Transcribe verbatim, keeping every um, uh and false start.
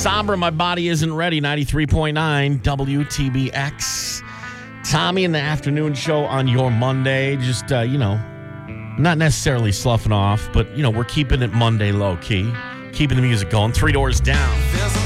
Sabra, My Body Isn't Ready, ninety-three point nine W T B X. Tommy in the afternoon show on your Monday. Just, uh, you know, not necessarily sloughing off, but, you know, we're keeping it Monday low-key. Keeping the music going. Three doors down.